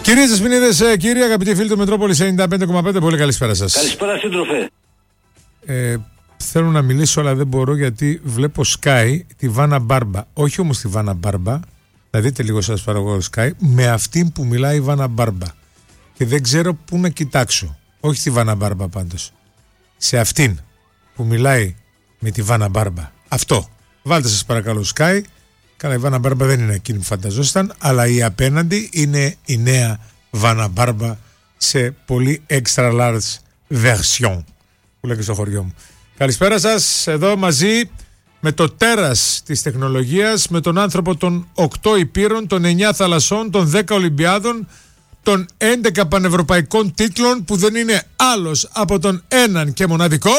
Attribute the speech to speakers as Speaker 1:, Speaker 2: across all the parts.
Speaker 1: Κυρίες Δεσποινίδες, κύριοι, αγαπητοί φίλοι του Μετρόπολης 95,5, πολύ καλησπέρα σας.
Speaker 2: Καλησπέρα, σύντροφε.
Speaker 1: Θέλω να μιλήσω, αλλά δεν μπορώ γιατί βλέπω Sky τη Βάνα Μπάρμπα. Όχι όμως τη Βάνα Μπάρμπα, θα δείτε λίγο σας παραγωγό Sky, με αυτήν που μιλάει η Βάνα Μπάρμπα. Και δεν ξέρω πού να κοιτάξω. Όχι τη Βάνα Μπάρμπα πάντως. Σε αυτήν που μιλάει με τη Βάνα Μπάρμπα. Αυτό. Βάλτε σας παρακαλώ Sky. Καλά, η Βάνα Μπάρμπα δεν είναι εκείνη που φανταζόσασταν, αλλά η απέναντι είναι η νέα Βάνα Μπάρμπα σε πολύ extra large version, που λέγεται στο χωριό μου. Καλησπέρα σας, εδώ μαζί με το τέρας της τεχνολογίας, με τον άνθρωπο των 8 υπήρων, των 9 θαλασσών, των 10 Ολυμπιάδων, των 11 πανευρωπαϊκών τίτλων, που δεν είναι άλλος από τον έναν και μοναδικό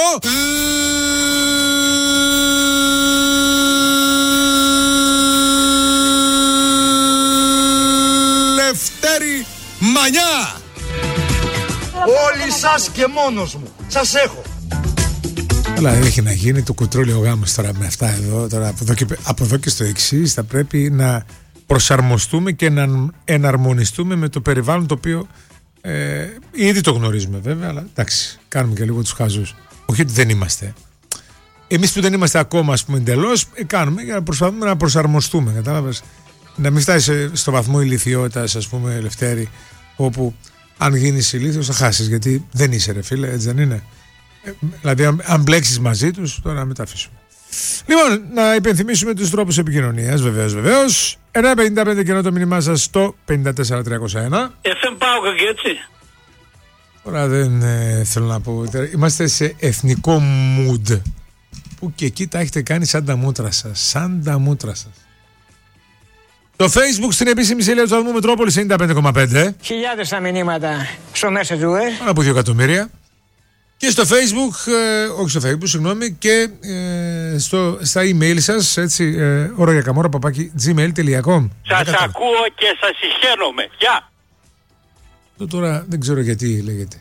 Speaker 1: Λευτέρη Μανιά.
Speaker 3: Όλοι σας και μόνος μου. Σας έχω.
Speaker 1: Αλλά έχει να γίνει το κουτρούλιο γάμος τώρα με αυτά εδώ. Τώρα από εδώ και στο εξής θα πρέπει να προσαρμοστούμε και να εναρμονιστούμε με το περιβάλλον το οποίο ήδη το γνωρίζουμε βέβαια, αλλά εντάξει, κάνουμε και λίγο τους χαζούς. Όχι ότι δεν είμαστε. Εμείς που δεν είμαστε ακόμα, ας πούμε, εντελώς, κάνουμε για να προσπαθούμε να προσαρμοστούμε. Κατάλαβες? Να μην φτάσει στο βαθμό ηλιθιότητας, ας πούμε, Λευτέρη, όπου αν γίνεις ηλίθιος θα χάσεις, γιατί δεν είσαι, ρε φίλε, έτσι δεν είναι? Δηλαδή, αν μπλέξεις μαζί τους, τώρα να μην τα αφήσουμε. Λοιπόν, να υπενθυμίσουμε τους τρόπους επικοινωνίας, βεβαίως. 1.55 κενό το μήνυμά σας στο 54301.
Speaker 2: FM πάω και έτσι.
Speaker 1: Τώρα δεν θέλω να πω. Είμαστε σε εθνικό mood, που και εκεί τα έχετε κάνει σαν τα μούτρα σας. Το Facebook στην επίσημη σελίδα του σταθμού Μετρόπολης 95,5.
Speaker 4: Χιλιάδες τα μηνύματα στο Messenger.
Speaker 1: Πάνω από 2 εκατομμύρια. Και στο Facebook, όχι στο Facebook, συγγνώμη, και στα email σας, έτσι, ώραγιακαμόρα@gmail.com.
Speaker 2: Σας ακούω και σας συγχαίρομαι. Γεια.
Speaker 1: Τώρα δεν ξέρω γιατί λέγεται.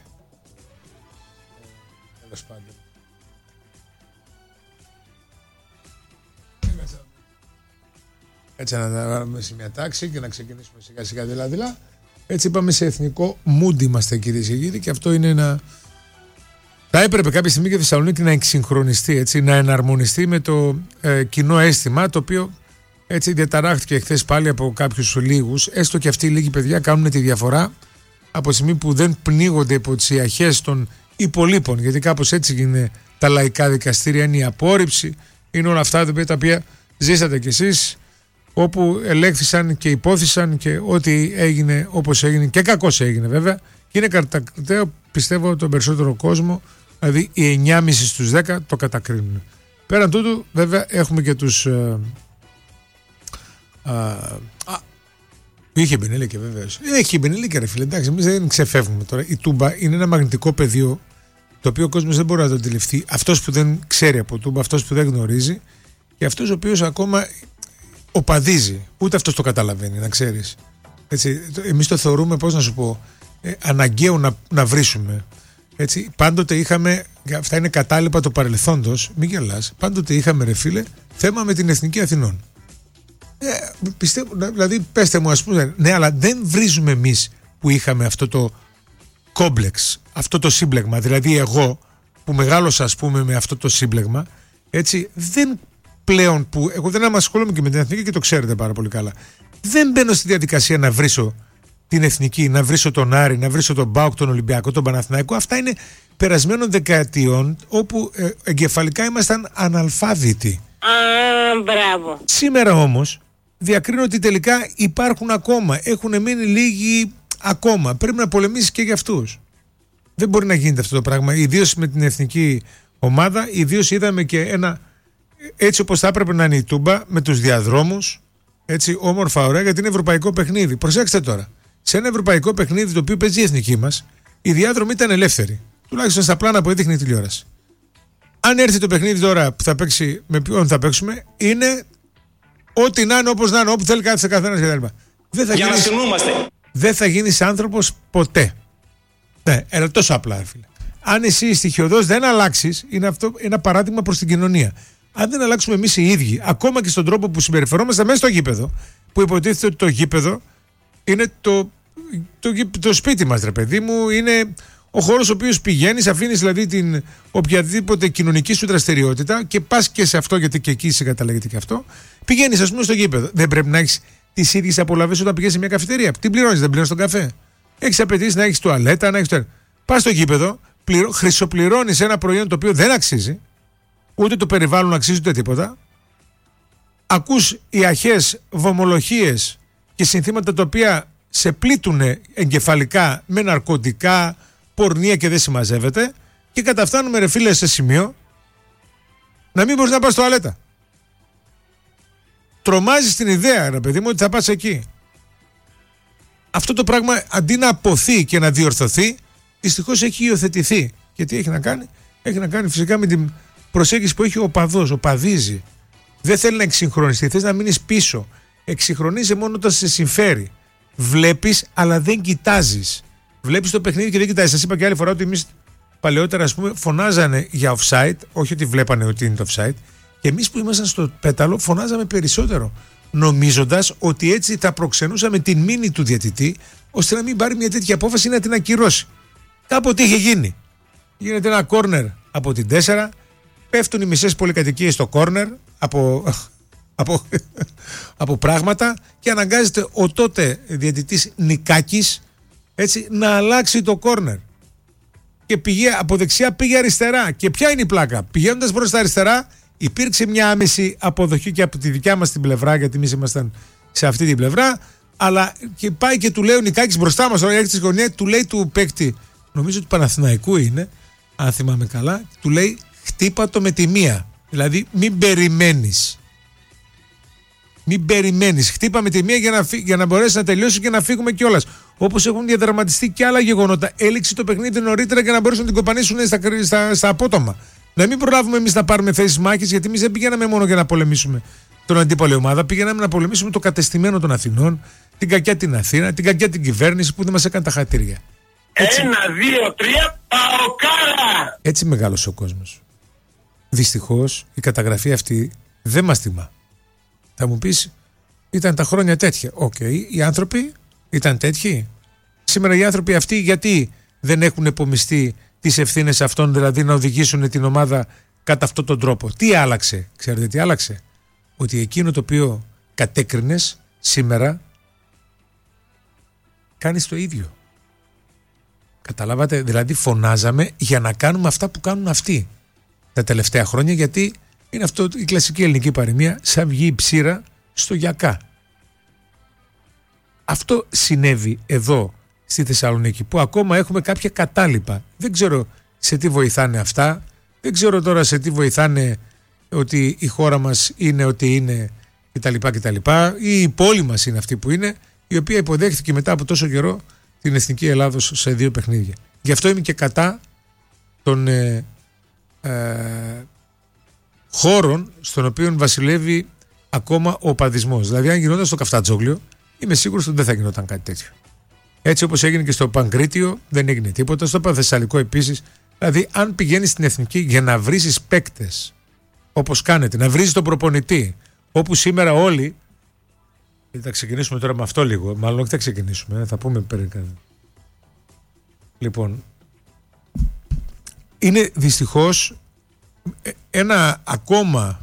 Speaker 1: Τέλος πάντων. Έτσι να τα βάλουμε σε μια τάξη και να ξεκινήσουμε σιγά σιγά δηλαδή. Έτσι είπαμε, σε εθνικό mood είμαστε, κυρίες και κύριοι, και αυτό είναι ένα... Θα έπρεπε κάποια στιγμή και η Θεσσαλονίκη να εξυγχρονιστεί, έτσι, να εναρμονιστεί με το κοινό αίσθημα, το οποίο έτσι διαταράχθηκε χθες πάλι από κάποιους λίγους. Έστω και αυτοί οι λίγοι, παιδιά, κάνουν τη διαφορά από τη στιγμή που δεν πνίγονται υπό τις ιαχές των υπολείπων. Γιατί κάπως έτσι είναι τα λαϊκά δικαστήρια, είναι η απόρριψη, είναι όλα αυτά τα οποία ζήσατε κι εσείς, όπου ελέγχθησαν και υπόθησαν και ό,τι έγινε όπως έγινε, και κακώς έγινε βέβαια, και είναι κατακριτέο, πιστεύω, τον περισσότερο κόσμο, δηλαδή οι 9,5 στους 10 το κατακρίνουν. Πέραν τούτου βέβαια έχουμε και τους είχε Μπενέλεκε βεβαίως. Έχει Μπενέλεκε, ρε φίλε, εντάξει, εμείς δεν ξεφεύγουμε τώρα. Η Τούμπα είναι ένα μαγνητικό πεδίο, το οποίο ο κόσμος δεν μπορεί να το αντιληφθεί. Αυτός που δεν ξέρει από Τούμπα, αυτός που δεν γνωρίζει, και αυτός ο οποίος ακόμα οπαδίζει, ούτε αυτός το καταλαβαίνει, να ξέρεις. Έτσι, εμείς το θεωρούμε, πώς να σου πω, αναγκαίο να βρίσουμε. Έτσι, πάντοτε είχαμε, αυτά είναι κατάλοιπα του παρελθόντος, μην γελάς, πάντοτε είχαμε, ρε φίλε, θέμα με την Εθνική Αθηνών. Πιστεύω, δηλαδή πέστε μου, ας πούμε, ναι, αλλά δεν βρίζουμε εμείς που είχαμε αυτό το κόμπλεξ, αυτό το σύμπλεγμα. Δηλαδή εγώ που μεγάλωσα, ας πούμε, με αυτό το σύμπλεγμα, έτσι, δεν πλέον, που εγώ δεν ασχολούμαι και με την Εθνική και το ξέρετε πάρα πολύ καλά, δεν μπαίνω στη διαδικασία να βρίσω την Εθνική, να βρίσω τον Άρη, να βρίσω τον ΠΑΟΚ, τον Ολυμπιακό, τον Παναθηναϊκό. Αυτά είναι περασμένων δεκαετιών, όπου εγκεφαλικά ήμασταν αναλφάβητοι.
Speaker 5: Μπράβο.
Speaker 1: Σήμερα όμως διακρίνω ότι τελικά υπάρχουν ακόμα, έχουν μείνει λίγοι ακόμα. Πρέπει να πολεμήσεις και για αυτούς. Δεν μπορεί να γίνεται αυτό το πράγμα, ιδίως με την εθνική ομάδα. Ιδίως είδαμε και ένα, έτσι όπως θα έπρεπε να είναι η Τούμπα, με τους διαδρόμους, έτσι όμορφα, ωραία, γιατί είναι ευρωπαϊκό παιχνίδι. Προσέξτε τώρα, σε ένα ευρωπαϊκό παιχνίδι το οποίο παίζει η εθνική μας, οι διάδρομοι ήταν ελεύθεροι. Τουλάχιστον στα πλάνα που έδειχνε η τηλεόραση. Αν έρθει το παιχνίδι τώρα που θα παίξει, με ποιον θα παίξουμε, είναι ό,τι να είναι, όπως να είναι, όπου θέλει κάθε καθένας κτλ. Δεν θα γίνεις άνθρωπος ποτέ. Ναι, είναι τόσο απλά, φίλε. Αν εσύ στοιχειοδός δεν αλλάξεις, είναι αυτό ένα παράδειγμα προς την κοινωνία. Αν δεν αλλάξουμε εμείς οι ίδιοι, ακόμα και στον τρόπο που συμπεριφερόμαστε μέσα στο γήπεδο, που υποτίθεται ότι το γήπεδο είναι το το σπίτι μας, ρε παιδί μου, είναι ο χώρος ο οποίος πηγαίνεις, αφήνεις δηλαδή την οποιαδήποτε κοινωνική σου δραστηριότητα και πας και σε αυτό, γιατί και εκεί σε καταλέγεται και αυτό. Πηγαίνεις, ας πούμε, στο γήπεδο. Δεν πρέπει να έχεις τις ίδιες απολαύσεις όταν πηγαίνεις σε μια καφετέρια? Τι πληρώνεις, δεν πληρώνεις τον καφέ? Έχεις απαιτήσει να έχεις τουαλέτα, να έχεις. Πας στο γήπεδο, χρυσοπληρώνεις ένα προϊόν το οποίο δεν αξίζει, ούτε το περιβάλλον αξίζει ούτε τίποτα. Ακούς ιαχές, βομολογίες και συνθήματα τα οποία σε πλήττουν εγκεφαλικά με ναρκωτικά, πορνεία και δεν συμμαζεύεται, και καταφτάνουμε, ρε φίλε, σε σημείο να μην μπορείς να πας στο τουαλέτα. Τρομάζεις την ιδέα, ρε παιδί μου, ότι θα πας εκεί. Αυτό το πράγμα, αντί να αποθεί και να διορθωθεί, δυστυχώς έχει υιοθετηθεί. Και τι έχει να κάνει? Έχει να κάνει φυσικά με την προσέγγιση που έχει ο παδός, οπαδίζει. Δεν θέλει να εξυγχρονιστεί, θες να μείνεις πίσω. Εξυγχρονίζει μόνο όταν σε συμφέρει. Βλέπεις, αλλά δεν κοιτάζεις. Βλέπεις το παιχνίδι και δεν κοιτάζεις. Σας είπα και άλλη φορά ότι εμείς παλαιότερα, ας πούμε, φωνάζανε για offside, όχι ότι βλέπανε ότι είναι το offside, και εμείς που ήμασταν στο πέταλο φωνάζαμε περισσότερο, νομίζοντας ότι έτσι θα προξενούσαμε την μήνυ του διαιτητή, ώστε να μην πάρει μια τέτοια απόφαση ή να την ακυρώσει. Κάποτε είχε γίνει. Γίνεται ένα κόρνερ από την 4, πέφτουν οι μισές πολυκατοικίες στο κόρνερ από πράγματα, και αναγκάζεται ο τότε διαιτητής Νικάκης, έτσι, να αλλάξει το κόρνερ. Και πήγε από δεξιά, πήγε αριστερά. Και ποια είναι η πλάκα? Πηγαίνοντας προς τα αριστερά, υπήρξε μια άμεση αποδοχή και από τη δικιά μας την πλευρά, γιατί εμείς ήμασταν σε αυτή την πλευρά. Αλλά και πάει και του λέει ο Νικάκης μπροστά μας, έρχεται στη γωνία, του λέει του παίκτη, νομίζω του Παναθηναϊκού είναι, αν θυμάμαι καλά, του λέει χτύπα το με τη μία. Δηλαδή μην περιμένεις. Μην περιμένεις. Χτύπα με τη μία για να μπορέσει να τελειώσει και να φύγουμε κιόλας. Όπως έχουν διαδραματιστεί και άλλα γεγονότα. Έληξε το παιχνίδι νωρίτερα για να μπορέσουν να την κοπανίσουν στα απότομα. Να μην προλάβουμε εμείς να πάρουμε θέσεις μάχης, γιατί εμείς δεν πηγαίναμε μόνο για να πολεμήσουμε τον αντίπαλη ομάδα. Πηγαίναμε να πολεμήσουμε το κατεστημένο των Αθηνών, την κακιά την Αθήνα, την κακιά την κυβέρνηση που δεν μας έκανε τα χατήρια.
Speaker 2: 1, 2, 3, Παοκάρα!
Speaker 1: Έτσι μεγάλωσε ο κόσμος. Δυστυχώς η καταγραφή αυτή δεν μας τιμά. Θα μου πεις, ήταν τα χρόνια τέτοια. Οκ, οι άνθρωποι ήταν τέτοιοι. Σήμερα οι άνθρωποι αυτοί γιατί δεν έχουν επομιστεί τις ευθύνες αυτών, δηλαδή να οδηγήσουν την ομάδα κατά αυτόν τον τρόπο? Τι άλλαξε? Ξέρετε τι άλλαξε? Ότι εκείνο το οποίο κατέκρινες σήμερα κάνεις το ίδιο. Καταλάβατε? Δηλαδή φωνάζαμε για να κάνουμε αυτά που κάνουν αυτοί τα τελευταία χρόνια, γιατί είναι αυτό η κλασική ελληνική παροιμία, σαν βγει η ψήρα στο γιακά. Αυτό συνέβη εδώ στη Θεσσαλονίκη, που ακόμα έχουμε κάποια κατάλοιπα. Δεν ξέρω σε τι βοηθάνε αυτά, δεν ξέρω τώρα σε τι βοηθάνε ότι η χώρα μας είναι ότι είναι κτλ. Ή η πόλη μας είναι αυτή που είναι, η οποία υποδέχθηκε μετά από τόσο καιρό την Εθνική Ελλάδος σε 2 παιχνίδια. Γι' αυτό είμαι και κατά των χώρων στον οποίο βασιλεύει ακόμα ο οπαδισμός. Δηλαδή, αν γινόταν στο Καφτατζόγλιο, είμαι σίγουρος ότι δεν θα γινόταν κάτι τέτοιο. Έτσι όπως έγινε και στο Παγκρίτιο, δεν έγινε τίποτα. Στο Παθεσσαλικό επίσης. Δηλαδή, αν πηγαίνεις στην Εθνική για να βρίζεις παίκτες, όπως κάνετε, να βρίζεις τον προπονητή, όπου σήμερα όλοι. Θα ξεκινήσουμε τώρα με αυτό λίγο. Μάλλον όχι, θα ξεκινήσουμε. Θα πούμε περίπου. Λοιπόν, είναι δυστυχώς ένα ακόμα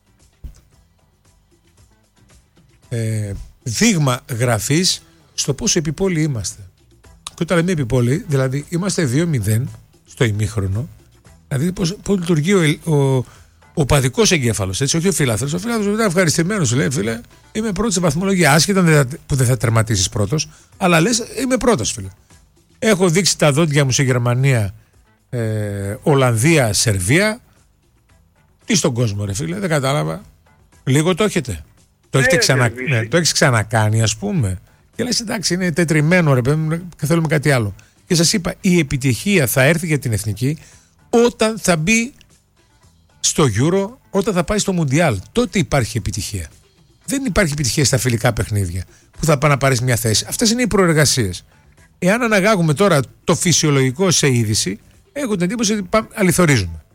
Speaker 1: δείγμα γραφής στο πόσο επιπόλοι είμαστε. Και όταν λέμε επιπόλοι, δηλαδή είμαστε 2-0 στο ημίχρονο, δηλαδή πώς λειτουργεί ο παδικός εγκέφαλος, έτσι, όχι ο φιλάθλος. Ο φιλάθλος ήταν ευχαριστημένος, λέει, φίλε, είμαι πρώτος σε βαθμολογία, άσχετα που δεν θα τερματίσεις πρώτος, αλλά λες, είμαι πρώτος, φίλε. Έχω δείξει τα δόντια μου σε Γερμανία, Ολλανδία, Σερβία. Τι στον κόσμο, ρε φίλε, δεν κατάλαβα. Λίγο το έχετε. Το έχεις ξανακάνει, ας πούμε. Και λες, εντάξει, είναι τετριμένο, ρε παιδί, και θέλουμε κάτι άλλο. Και σας είπα, η επιτυχία θα έρθει για την Εθνική όταν θα μπει στο Euro, όταν θα πάει στο Μουντιάλ. Τότε υπάρχει επιτυχία. Δεν υπάρχει επιτυχία στα φιλικά παιχνίδια που θα πάει να πάρεις μια θέση. Αυτές είναι οι προεργασίες. Εάν αναγάγουμε τώρα το φυσιολογικό σε είδηση, έχω την εντύπωση ότι αληθορίζουμε.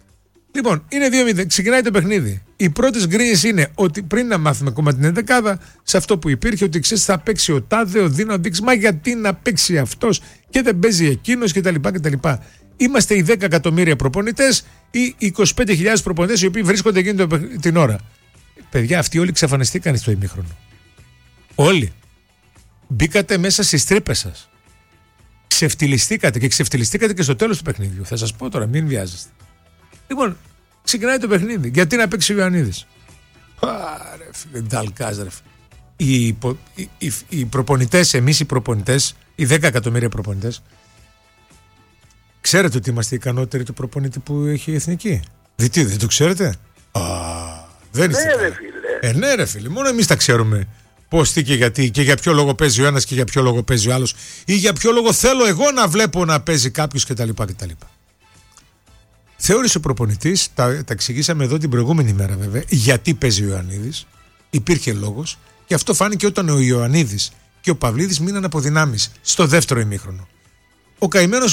Speaker 1: Λοιπόν, είναι 2-0. Ξεκινάει το παιχνίδι. Οι πρώτες γκρίνιες είναι ότι πριν να μάθουμε ακόμα την ενδεκάδα, σε αυτό που υπήρχε, ότι ξέρεις θα παίξει ο τάδε, ο Δίνο, δείξει. Μα γιατί να παίξει αυτός και δεν παίζει εκείνος κτλ. Είμαστε οι 10 εκατομμύρια προπονητές ή 25.000 προπονητές οι οποίοι βρίσκονται εκείνη την ώρα. Παιδιά, αυτοί όλοι εξαφανιστήκαν στο ημίχρονο. Όλοι. Μπήκατε μέσα στις τρύπες σας. Ξεφτυλιστήκατε και στο τέλος του παιχνιδιού. Θα σας πω τώρα, μην βιάζεστε. Λοιπόν, ξεκινάει το παιχνίδι. Γιατί να παίξει ο Ιωαννίδης? Άρε φίλε, νταλκάς ρε φίλε. Οι προπονητές, εμείς οι προπονητές, οι 10 εκατομμύρια προπονητές, ξέρετε ότι είμαστε οι ικανότεροι του προπονητή που έχει η εθνική? Δεν το ξέρετε? Δεν είστε.
Speaker 2: Ναι, ρε φίλε.
Speaker 1: Ναι ρε φίλε, μόνο εμείς τα ξέρουμε. Πώς, τι και γιατί και για ποιο λόγο παίζει ο ένας και για ποιο λόγο παίζει ο άλλος, ή για ποιο λόγο θέλω εγώ να βλέπω να παίζει κάποιος κτλ. Θεώρησε ο προπονητής, τα εξηγήσαμε εδώ την προηγούμενη μέρα βέβαια, γιατί παίζει ο Ιωαννίδης. Υπήρχε λόγος και αυτό φάνηκε όταν ο Ιωαννίδης και ο Παυλίδης μείναν από δυνάμεις στο δεύτερο ημίχρονο. Ο καημένος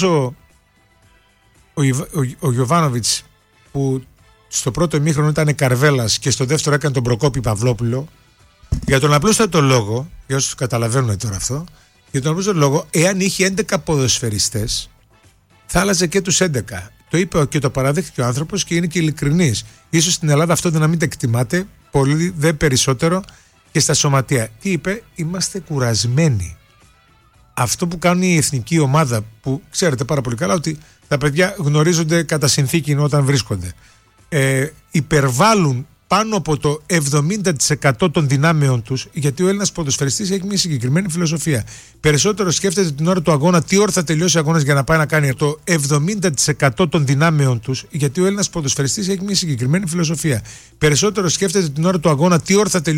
Speaker 1: ο Γιοβάνοβιτς, που στο πρώτο ημίχρονο ήταν Καρβέλας και στο δεύτερο έκανε τον Προκόπη Παυλόπουλο, για τον απλούστατο λόγο, για όσους καταλαβαίνουν τώρα αυτό, για τον απλούστατο λόγο, εάν είχε 11 ποδοσφαιριστές, θα άλλαζε και τους 11. Το είπε και το παραδέχτηκε ο άνθρωπος και είναι και ειλικρινής. Ίσως στην Ελλάδα αυτό να μην το εκτιμάτε, πολύ δε περισσότερο και στα σωματεία. Τι είπε? Είμαστε κουρασμένοι. Αυτό που κάνει η εθνική ομάδα, που ξέρετε πάρα πολύ καλά ότι τα παιδιά γνωρίζονται κατά συνθήκη όταν βρίσκονται, υπερβάλλουν πάνω από το 70% των δυνάμεων τους, γιατί ο Έλληνας ποδοσφαιριστής έχει μια συγκεκριμένη φιλοσοφία. Περισσότερο σκέφτεται την ώρα του αγώνα τι ώρα θα τελειώσει ο αγώνας για να πάει να κάνει το 70% των δυνάμεων τους, γιατί ο Έλληνας ποδοσφαιριστής έχει μια συγκεκριμένη φιλοσοφία. Περισσότερο σκέφτεται την ώρα του αγώνα τι ώρα θα τελειώσει